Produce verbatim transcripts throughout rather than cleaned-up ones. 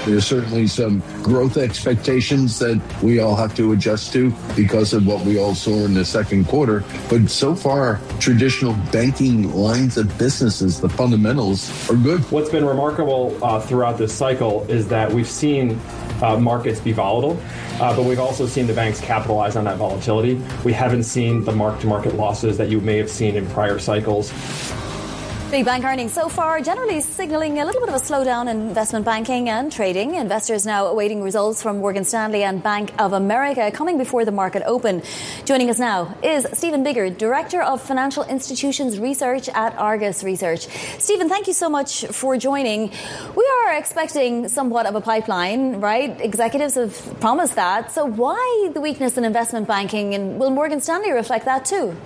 There's certainly some growth expectations that we all have to adjust to because of what we all saw in the second quarter. But so far, traditional banking lines of businesses, the fundamentals are good. What's been remarkable uh, throughout this cycle is that we've seen uh, markets be volatile, uh, but we've also seen the banks capitalize on that volatility. We haven't seen the mark-to-market losses that you may have seen in prior cycles. Big bank earnings so far generally signaling a little bit of a slowdown in investment banking and trading. Investors now awaiting results from Morgan Stanley and Bank of America coming before the market open. Joining us now is Stephen Biggert, Director of Financial Institutions Research at Argus Research. Stephen, thank you so much for joining. We are expecting somewhat of a pipeline, right? Executives have promised that. So why the weakness in investment banking, and will Morgan Stanley reflect that too?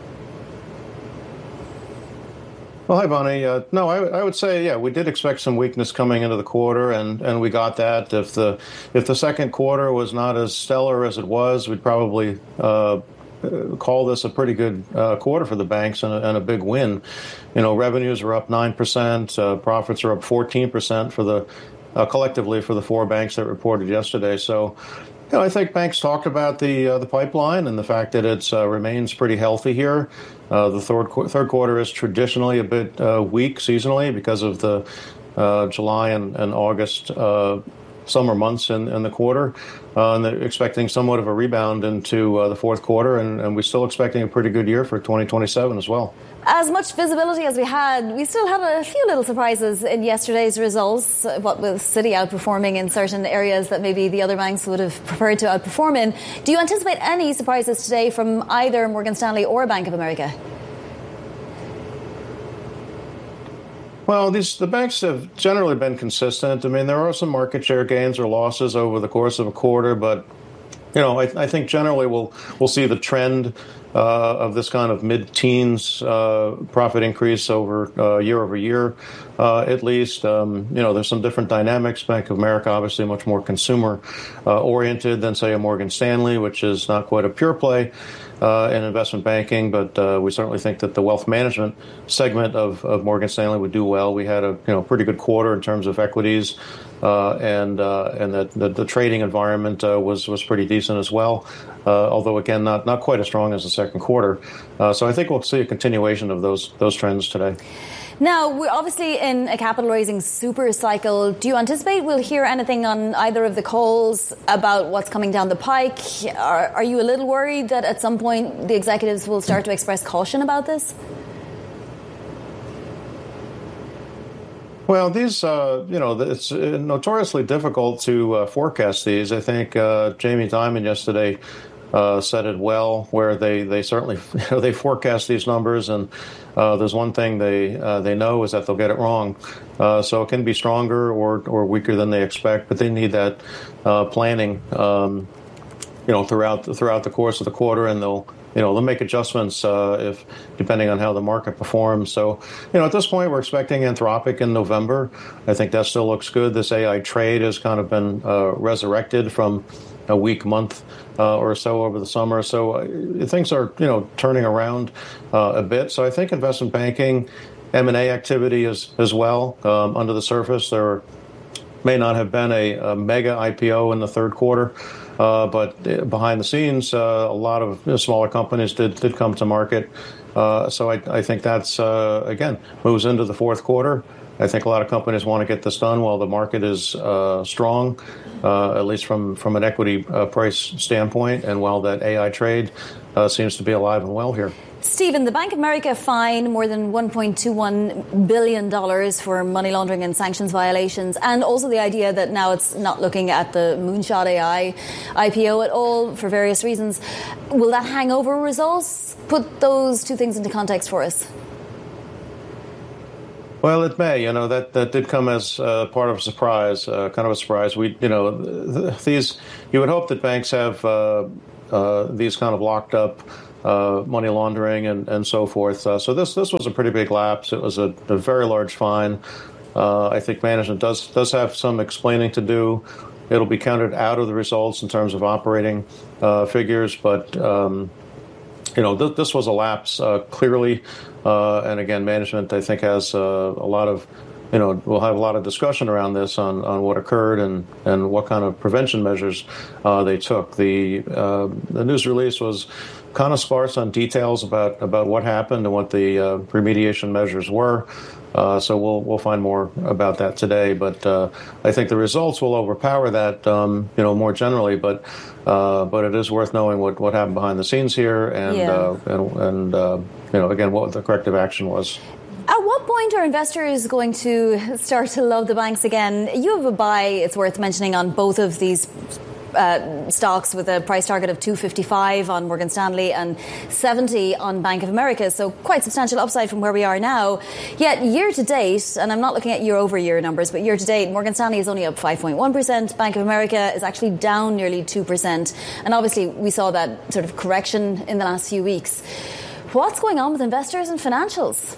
Well, hi, Bonnie. Uh, no, I, I would say, yeah, we did expect some weakness coming into the quarter, and, and we got that. If the if the second quarter was not as stellar as it was, we'd probably uh, call this a pretty good uh, quarter for the banks and a, and a big win. You know, revenues are up nine percent, uh, profits are up fourteen percent for the uh, collectively for the four banks that reported yesterday. So, you know, I think banks talked about the uh, the pipeline and the fact that it uh, remains pretty healthy here. Uh, the third, third quarter is traditionally a bit uh, weak seasonally because of the uh, July and, and August uh, summer months in, in the quarter. Uh, and they're expecting somewhat of a rebound into uh, the fourth quarter, and, and we're still expecting a pretty good year for twenty twenty-seven as well. As much visibility as we had, we still had a few little surprises in yesterday's results, what with Citi outperforming in certain areas that maybe the other banks would have preferred to outperform in. Do you anticipate any surprises today from either Morgan Stanley or Bank of America? Well, these the banks have generally been consistent. I mean, there are some market share gains or losses over the course of a quarter, but you know, I, I think generally we'll we'll see the trend uh, of this kind of mid-teens uh, profit increase over uh, year over year, uh, at least. Um, you know, there's some different dynamics. Bank of America, obviously, much more consumer uh, oriented than, say, a Morgan Stanley, which is not quite a pure play uh, in investment banking. But uh, we certainly think that the wealth management segment of, of Morgan Stanley would do well. We had a you know pretty good quarter in terms of equities. Uh, and uh, and that the, the trading environment uh, was was pretty decent as well, uh, although again not not quite as strong as the second quarter. Uh, so I think we'll see a continuation of those those trends today. Now, we're obviously in a capital raising super cycle. Do you anticipate we'll hear anything on either of the calls about what's coming down the pike? Are, are you a little worried that at some point the executives will start to express caution about this? Well, these, uh, you know, it's notoriously difficult to uh, forecast these. I think uh, Jamie Dimon yesterday uh, said it well, where they, they certainly, you know, they forecast these numbers, and uh, there's one thing they uh, they know is that they'll get it wrong. Uh, so it can be stronger or, or weaker than they expect, but they need that uh, planning, um, you know, throughout throughout the course of the quarter, and they'll. You know, they'll make adjustments uh, if depending on how the market performs. So, you know, at this point, we're expecting Anthropic in November. I think that still looks good. This A I trade has kind of been uh, resurrected from a weak month uh, or so over the summer. So uh, things are, you know, turning around uh, a bit. So I think investment banking, M and A activity is, as well. Um, under the surface, there may not have been a, a mega I P O in the third quarter. Uh, but behind the scenes, uh, a lot of you know, smaller companies did, did come to market. Uh, so I, I think that's, uh, again, moves into the fourth quarter. I think a lot of companies want to get this done while the market is uh, strong, uh, at least from, from an equity uh, price standpoint, and while that A I trade uh, seems to be alive and well here. Stephen, the Bank of America fined more than one point two one billion dollars for money laundering and sanctions violations, and also the idea that now it's not looking at the Moonshot A I I P O at all for various reasons. Will that hang over results? Put those two things into context for us. Well, it may. You know, that, that did come as uh, part of a surprise, uh, kind of a surprise. We, you know, th- these, you would hope that banks have uh, uh, these kind of locked up uh, money laundering and, and so forth. Uh, so this this was a pretty big lapse. It was a, a very large fine. Uh, I think management does does have some explaining to do. It'll be counted out of the results in terms of operating uh, figures, but um, you know, th- this was a lapse uh, clearly. Uh, and again, management, I think, has uh, a lot of you know, we'll have a lot of discussion around this on, on what occurred and, and what kind of prevention measures uh, they took. The uh, the news release was kind of sparse on details about, about what happened and what the uh, remediation measures were. Uh, so we'll we'll find more about that today. But uh, I think the results will overpower that, um, you know, more generally. But uh, but it is worth knowing what, what happened behind the scenes here, and yeah. uh, and, and uh, you know, again, what the corrective action was. At what point are investors going to start to love the banks again? You have a buy, it's worth mentioning, on both of these Uh, stocks with a price target of two fifty-five on Morgan Stanley and seventy on Bank of America. So quite substantial upside from where we are now. Yet year to date, and I'm not looking at year over year numbers, but year to date, Morgan Stanley is only up five point one percent. Bank of America is actually down nearly two percent. And obviously we saw that sort of correction in the last few weeks. What's going on with investors and financials?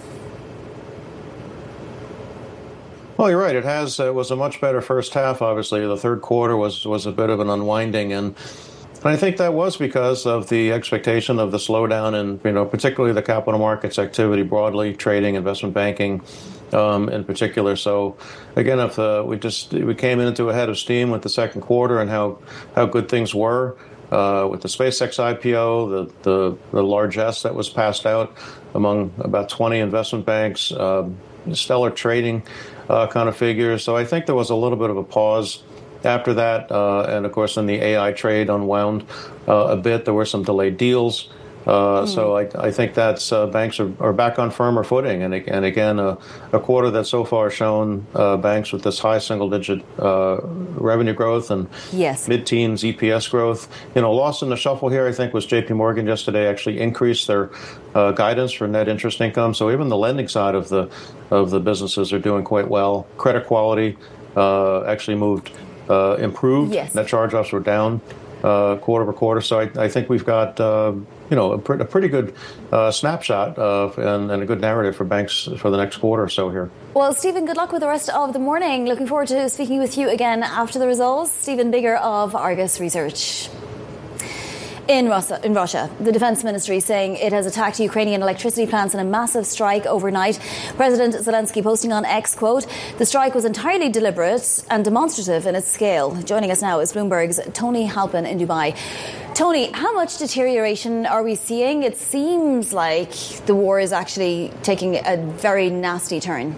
Well, you're right. It has uh, was a much better first half. Obviously, the third quarter was was a bit of an unwinding, and I think that was because of the expectation of the slowdown, and you know, particularly the capital markets activity broadly, trading, investment banking, um, in particular. So, again, if uh, we just we came into a head of steam with the second quarter and how how good things were. Uh, with the SpaceX I P O, the, the, the largesse that was passed out among about twenty investment banks, uh, stellar trading uh, kind of figures. So I think there was a little bit of a pause after that. Uh, and, of course, then the A I trade unwound uh, a bit. There were some delayed deals. Uh, mm. So I, I think that's uh, banks are, are back on firmer footing. And, and again, uh, a quarter that so far shown uh, banks with this high single-digit uh, revenue growth and yes. mid-teens E P S growth. You know, lost in the shuffle here, I think, was J P Morgan yesterday actually increased their uh, guidance for net interest income. So even the lending side of the of the businesses are doing quite well. Credit quality uh, actually moved, uh, improved. Yes. Net charge-offs were down uh, quarter over quarter. So I, I think we've got uh, you know, a, pre- a pretty good uh, snapshot of, and, and a good narrative for banks for the next quarter or so here. Well, Stephen, good luck with the rest of the morning. Looking forward to speaking with you again after the results. Stephen Bigger of Argus Research. In Russia, in Russia, the defense ministry saying it has attacked Ukrainian electricity plants in a massive strike overnight. President Zelensky posting on X, quote, "The strike was entirely deliberate and demonstrative in its scale." Joining us now is Bloomberg's Tony Halpin in Dubai. Tony, how much deterioration are we seeing? It seems like the war is actually taking a very nasty turn.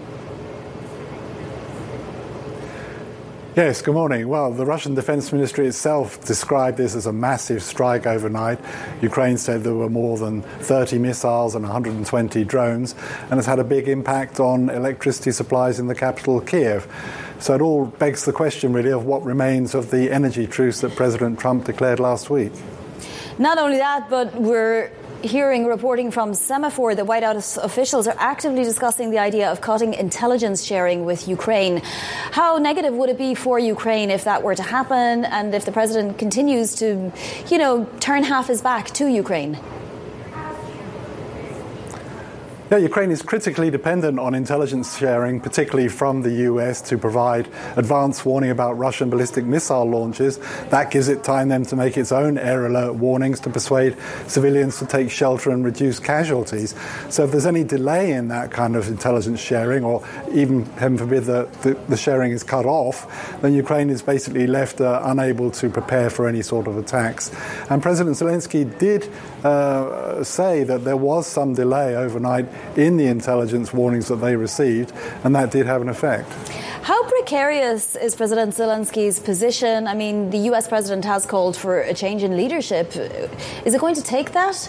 Yes, good morning. Well, the Russian Defense Ministry itself described this as a massive strike overnight. Ukraine said there were more than thirty missiles and one hundred twenty drones, and it's had a big impact on electricity supplies in the capital, Kiev. So it all begs the question, really, of what remains of the energy truce that President Trump declared last week. Not only that, but we're hearing reporting from Semafor that White House officials are actively discussing the idea of cutting intelligence sharing with Ukraine. How negative would it be for Ukraine if that were to happen, and if the president continues to, you know, turn half his back to Ukraine? Yeah, Ukraine is critically dependent on intelligence sharing, particularly from the U S, to provide advance warning about Russian ballistic missile launches. That gives it time then to make its own air alert warnings to persuade civilians to take shelter and reduce casualties. So if there's any delay in that kind of intelligence sharing, or even, heaven forbid, the, the, the sharing is cut off, then Ukraine is basically left uh, unable to prepare for any sort of attacks. And President Zelensky did uh, say that there was some delay overnight in the intelligence warnings that they received, and that did have an effect. How precarious is President Zelensky's position? I mean, the U S president has called for a change in leadership. Is it going to take that?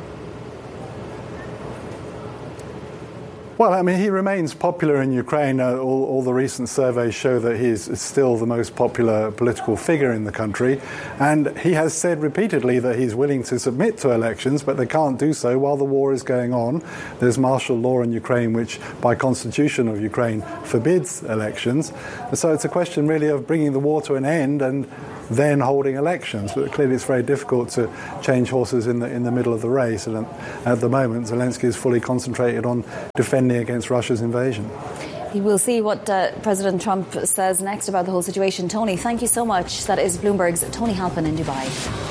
Well, I mean, he remains popular in Ukraine. Uh, all, all the recent surveys show that he is still the most popular political figure in the country. And he has said repeatedly that he's willing to submit to elections, but they can't do so while the war is going on. There's martial law in Ukraine, which, by constitution of Ukraine, forbids elections. And so it's a question, really, of bringing the war to an end and then holding elections. But clearly it's very difficult to change horses in the in the middle of the race. And at the moment, Zelensky is fully concentrated on defending against Russia's invasion. We'll see what uh, President Trump says next about the whole situation. Tony, thank you so much. That is Bloomberg's Tony Halpin in Dubai.